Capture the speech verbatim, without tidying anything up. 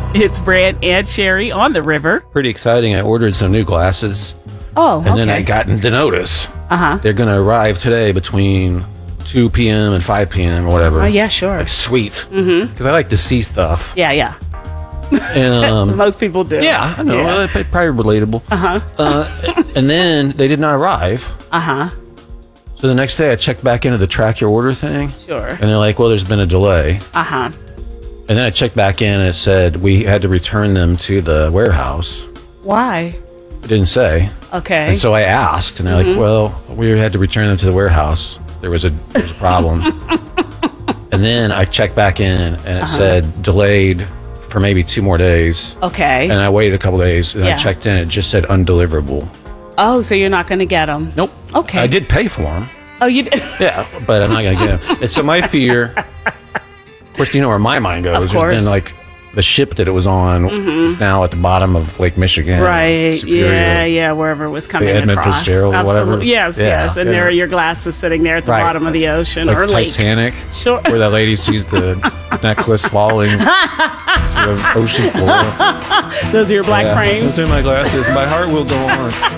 It's Brant and Sherry on the river. Pretty exciting. I ordered some new glasses. Oh, And okay. then I got the notice. Uh-huh. They're going to arrive today between two p.m. and five p.m. or whatever. Oh, yeah, sure. Like, sweet. Because mm-hmm. I like to see stuff. Yeah, yeah. And, um, Most people do. yeah, I know. Yeah. Uh, probably relatable. Uh-huh. Uh, and then they did not arrive. Uh-huh. So the next day I checked back into the track your order thing. Sure. And they're like, well, there's been a delay. Uh-huh. And then I checked back in and it said we had to return them to the warehouse. Why? It didn't say. Okay. And so I asked, and they're Mm-hmm. like, well, we had to return them to the warehouse. There was a, there was a problem. And then I checked back in and it Uh-huh. said delayed for maybe two more days. Okay. And I waited a couple days and Yeah. I checked in. It just said undeliverable. Oh, so you're not going to get them? Nope. Okay. I did pay for them. Oh, you did? Yeah, but I'm not going to get them. And so my fear, of course, you know where my mind goes. Of There's course. been like the ship that it was on is now at the bottom of Lake Michigan. Right. Superior. Yeah, yeah, wherever it was coming Edmund across. Fitzgerald or whatever. Absolutely. Yes, Yeah. yes. And Yeah. there are your glasses sitting there at the Right. bottom of the ocean Like or lake. Titanic, Sure. where that lady sees the necklace falling to the ocean floor. Those are your black Yeah. frames. Those are my glasses. My heart will go on.